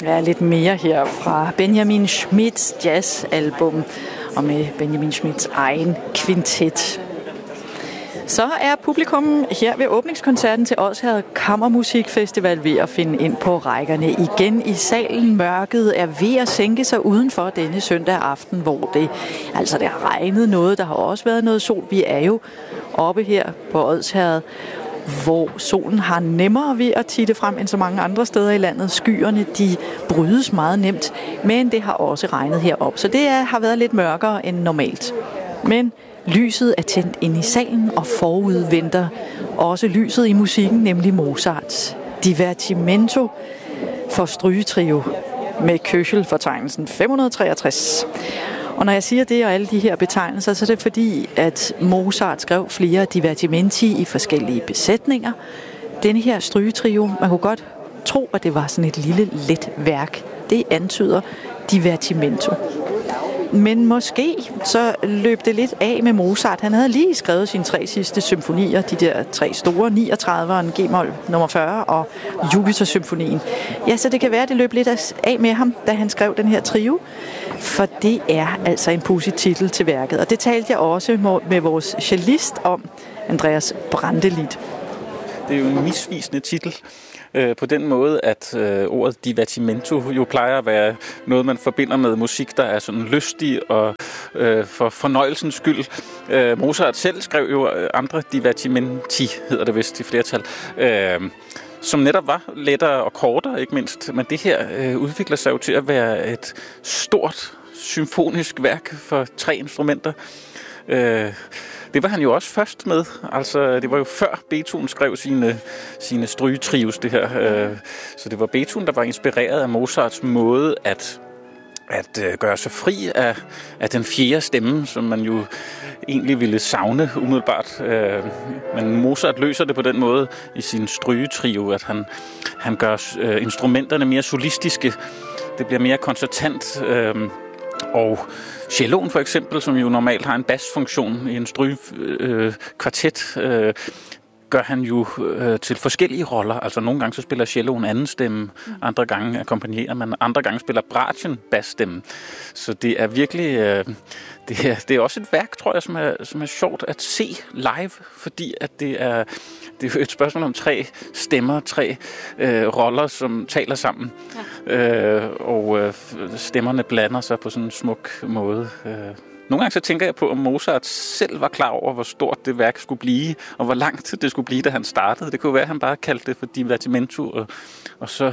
Ja, lidt mere her fra Benjamin Schmidts jazzalbum, og med Benjamin Schmidts egen kvintet. Så er publikum her ved åbningskoncerten til Odsherred Kammermusikfestival ved at finde ind på rækkerne igen i salen. Mørket er ved at sænke sig udenfor denne søndag aften, hvor det har regnet noget. Der har også været noget sol. Vi er jo oppe her på Odsherred, hvor solen har nemmere ved at titte frem end så mange andre steder i landet. Skyerne, de brydes meget nemt, men det har også regnet herop, så det har været lidt mørkere end normalt. Men lyset er tændt ind i salen, og forud venter også lyset i musikken, nemlig Mozarts Divertimento for strygetrio med Köchel-fortegnelsen 563. Og når jeg siger det og alle de her betegnelser, så er det fordi, at Mozart skrev flere divertimenti i forskellige besætninger. Denne her strygetrio, man kunne godt tro, at det var sådan et lille let værk. Det antyder divertimento. Men måske så løb det lidt af med Mozart. Han havde lige skrevet sine 3 sidste symfonier, de der 3 store, 39'eren, G-mol nummer 40 og Jupiter-symfonien. Ja, så det kan være, at det løb lidt af med ham, da han skrev den her trio. For det er altså en pudsig titel til værket. Og det talte jeg også med vores cellist om, Andreas Brandelid. Det er jo en misvisende titel. På den måde, at ordet divertimento jo plejer at være noget, man forbinder med musik, der er sådan lystig og for fornøjelsens skyld. Mozart selv skrev jo andre divertimenti, hedder det vist i flertal, som netop var lettere og kortere, ikke mindst. Men det her udvikler sig jo til at være et stort symfonisk værk for 3 instrumenter. Det var han jo også først med. Altså, det var jo før Beethoven skrev sine strygetrios, det her. Så det var Beethoven, der var inspireret af Mozarts måde at gøre sig fri af den 4. stemme, som man jo egentlig ville savne umiddelbart. Men Mozart løser det på den måde i sin strygetrio, at han gør instrumenterne mere solistiske. Det bliver mere koncertant. Og celloen for eksempel, som jo normalt har en basfunktion i en strygekvartet, gør han jo til forskellige roller. Altså nogle gange så spiller celloen anden stemme, andre gange akkompagnerer man, andre gange spiller bratschen basstemme. Så det er virkelig, det er også et værk, tror jeg, som er sjovt at se live, fordi at det er jo et spørgsmål om 3 stemmer, 3 roller, som taler sammen. Ja. Og stemmerne blander sig på sådan en smuk måde. Nogle gange så tænker jeg på, om Mozart selv var klar over, hvor stort det værk skulle blive, og hvor langt det skulle blive, da han startede. Det kunne være, at han bare kaldte det for divertimento, og så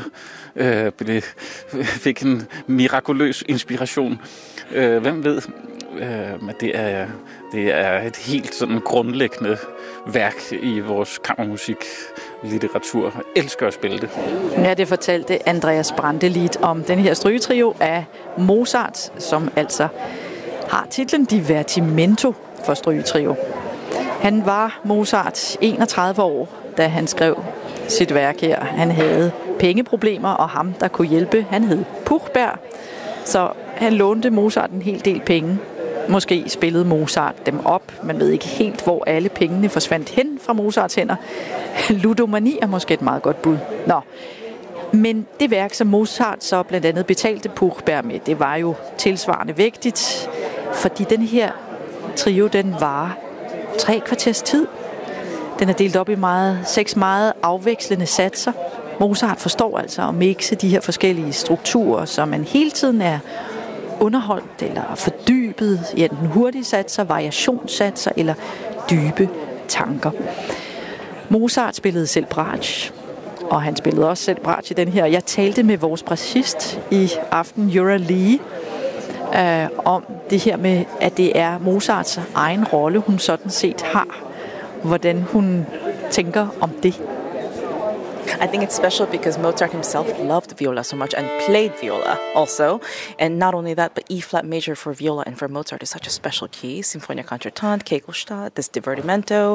fik en mirakuløs inspiration. Hvem ved? Men det er et helt sådan grundlæggende værk i vores kammermusiklitteratur. Jeg elsker at spille det. Ja, det fortalte Andreas Brandelid om den her strygetrio af Mozart, som altså har titlen Divertimento for strygetrio. Han var Mozart 31 år, da han skrev sit værk her. Han havde pengeproblemer, og ham, der kunne hjælpe, han hed Puchberg. Så han lånte Mozart en hel del penge. Måske spillede Mozart dem op. Man ved ikke helt, hvor alle pengene forsvandt hen fra Mozarts hænder. Ludomani er måske et meget godt bud. Men det værk, som Mozart så blandt andet betalte Puchberg med, det var jo tilsvarende vægtigt, fordi den her trio, den var 3 kvarters tid. Den er delt op i 6 meget afvekslende satser. Mozart forstår altså at mixe de her forskellige strukturer, så man hele tiden er underholdt eller fordybet i enten hurtige satser, variationssatser eller dybe tanker. Mozart spillede selv bratsch, og han spillede også selv bratsch i den her. Jeg talte med vores bassist i aften, Jura Lee, om det her med, at det er Mozarts egen rolle, hun sådan set har. Hvordan hun tænker om det. I think it's special because Mozart himself loved viola so much and played viola also. And not only that, but E-flat major for viola and for Mozart is such a special key. Sinfonia Concertante, Kegelstadt, this Divertimento.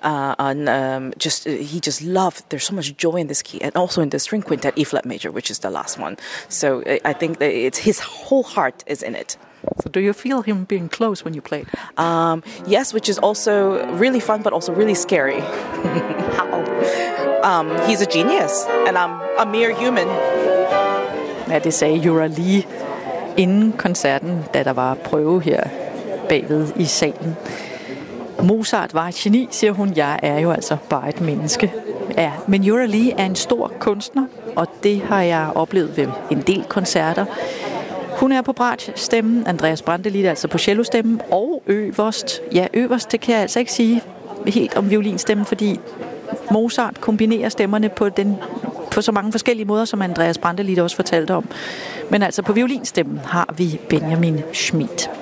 He just loved, there's so much joy in this key. And also in the string quintet, E-flat major, which is the last one. So I think that it's his whole heart is in it. So do you feel him being close when you play? Yes, which is also really fun, but also really scary. How? He's a genius, and I'm a mere human. Ja, det sagde Jura lige inden koncerten, da der var prøve her bagved i salen. Mozart var et geni, siger hun. Jeg er jo altså bare et menneske. Ja, men Jura Lee er en stor kunstner, og det har jeg oplevet ved en del koncerter. Hun er på bratsch-stemmen, Andreas Brantelid altså på cello-stemmen, og øverst. Ja, øverst, det kan jeg altså ikke sige helt om violinstemmen, fordi Mozart kombinerer stemmerne på så mange forskellige måder, som Andreas Brantelid også fortalte om. Men altså på violinstemmen har vi Benjamin Schmidt.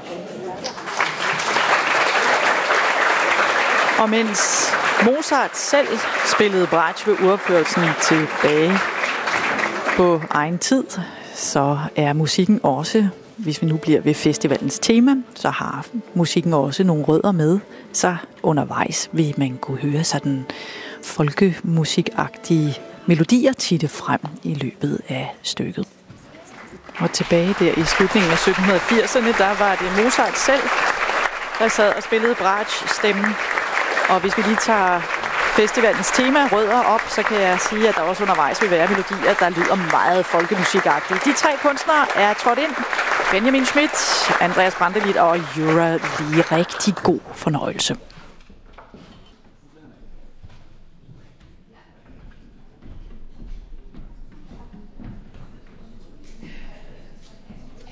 Og mens Mozart selv spillede bratsch ved uropførelsen tilbage på egen tid, så er musikken også, hvis vi nu bliver ved festivalens tema, så har musikken også nogle rødder med. Så undervejs vil man kunne høre sådan folkemusikagtige melodier titte frem i løbet af stykket. Og tilbage der i slutningen af 1780'erne, der var det Mozart selv, der sad og spillede bratsch-stemmen. Og hvis vi lige tager festivalens tema rødder op, så kan jeg sige, at der også undervejs vil være melodier, der lyder meget folkemusikagtigt. De tre kunstnere er trådt ind. Benjamin Schmidt, Andreas Brantelid og Jura Lee. Rigtig god fornøjelse.